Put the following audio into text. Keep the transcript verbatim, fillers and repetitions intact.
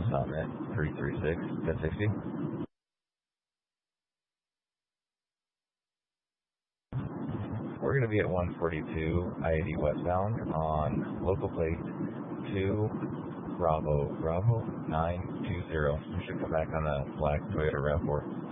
Summit three three six, ten sixty. We're going to be at one forty-two I eighty westbound on local plate two Bravo Bravo nine two zero. We should come back on a black Toyota RAV four.